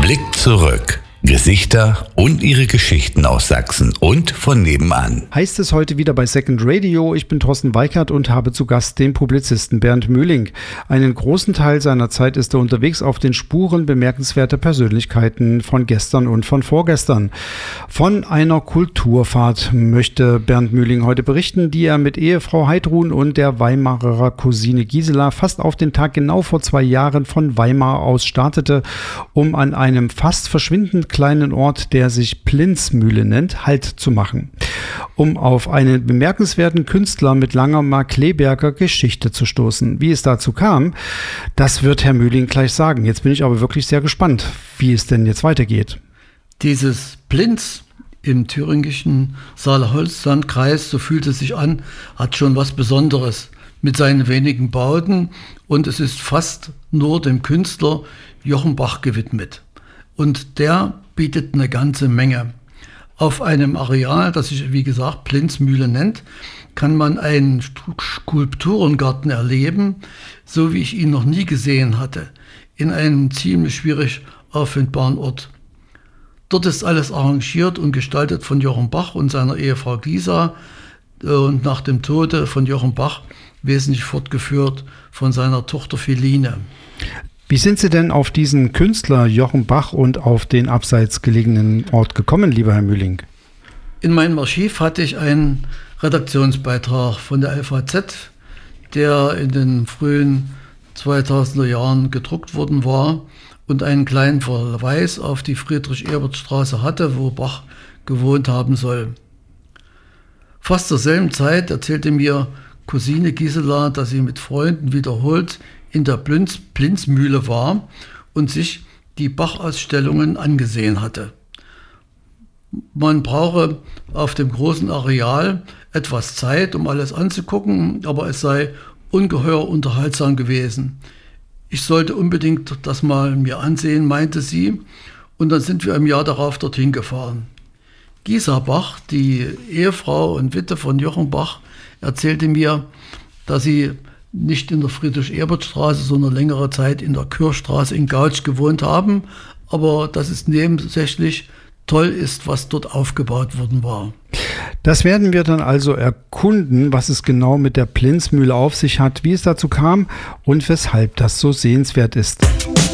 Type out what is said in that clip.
Blick zurück. Gesichter und ihre Geschichten aus Sachsen und von nebenan. Heißt es heute wieder bei Second Radio. Ich bin Thorsten Weickert und habe zu Gast den Publizisten Bernd Mühling. Einen großen Teil seiner Zeit ist er unterwegs auf den Spuren bemerkenswerter Persönlichkeiten von gestern und von vorgestern. Von einer Kulturfahrt möchte Bernd Mühling heute berichten, die er mit Ehefrau Heidrun und der Weimarer Cousine Gisela fast auf den Tag genau vor 2 Jahren von Weimar aus startete, um an einem fast verschwindend kleinen Ort, der sich Plinzmühle nennt, Halt zu machen, um auf einen bemerkenswerten Künstler mit langer Markkleeberger Geschichte zu stoßen. Wie es dazu kam, das wird Herr Mühling gleich sagen. Jetzt bin ich aber wirklich sehr gespannt, wie es denn jetzt weitergeht. Dieses Plinz im thüringischen Saale-Holzland-Kreis, so fühlt es sich an, hat schon was Besonderes mit seinen wenigen Bauten und es ist fast nur dem Künstler Jochen Bach gewidmet. Und der bietet eine ganze Menge. Auf einem Areal, das sich wie gesagt Plinzmühle nennt, kann man einen Skulpturengarten erleben, so wie ich ihn noch nie gesehen hatte, in einem ziemlich schwierig auffindbaren Ort. Dort ist alles arrangiert und gestaltet von Jochen Bach und seiner Ehefrau Gisa und nach dem Tode von Jochen Bach wesentlich fortgeführt von seiner Tochter Feline. Wie sind Sie denn auf diesen Künstler Jochen Bach und auf den abseits gelegenen Ort gekommen, lieber Herr Mühling? In meinem Archiv hatte ich einen Redaktionsbeitrag von der LVZ, der in den frühen 2000er Jahren gedruckt worden war und einen kleinen Verweis auf die Friedrich-Ebert-Straße hatte, wo Bach gewohnt haben soll. Fast zur selben Zeit erzählte mir Cousine Gisela, dass sie mit Freunden wiederholt in der Plinzmühle war und sich die Bach-Ausstellungen angesehen hatte. Man brauche auf dem großen Areal etwas Zeit, um alles anzugucken, aber es sei ungeheuer unterhaltsam gewesen. Ich sollte unbedingt das mal mir ansehen, meinte sie, und dann sind wir im Jahr darauf dorthin gefahren. Gisa Bach, die Ehefrau und Witwe von Jochen Bach, erzählte mir, dass sie nicht in der Friedrich-Ebert-Straße, sondern längere Zeit in der Kürstraße in Gautsch gewohnt haben, aber dass es nebensächlich toll ist, was dort aufgebaut worden war. Das werden wir dann also erkunden, was es genau mit der Plinzmühle auf sich hat, wie es dazu kam und weshalb das so sehenswert ist.